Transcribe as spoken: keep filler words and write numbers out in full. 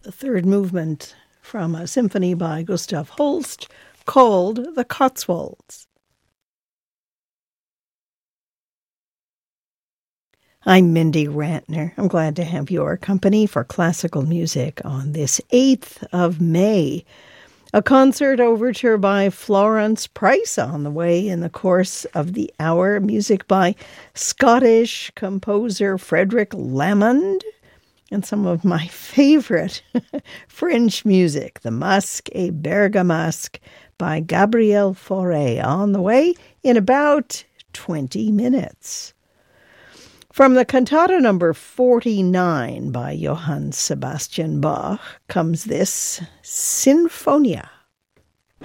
the third movement from a symphony by Gustav Holst called The Cotswolds. I'm Mindy Rantner. I'm glad to have your company for classical music on this eighth of May. A concert overture by Florence Price on the way in the course of the hour. Music by Scottish composer Frederick Lamond. And some of my favorite French music, the Masque et Bergamasque by Gabriel Fauré, on the way in about twenty minutes. From the cantata number forty-nine by Johann Sebastian Bach comes this Sinfonia.